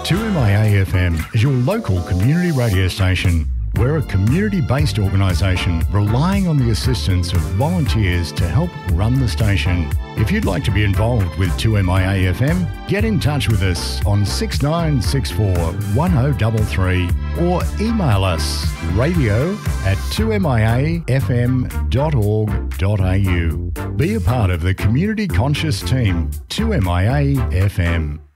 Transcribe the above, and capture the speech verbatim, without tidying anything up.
two M I A F M is your local community radio station. We're a community-based organisation relying on the assistance of volunteers to help run the station. If you'd like to be involved with two M I A F M, get in touch with us on six nine six four, one oh three three or email us radio at two m i a f m dot org dot a u. Be a part of the community conscious team, two M I A F M.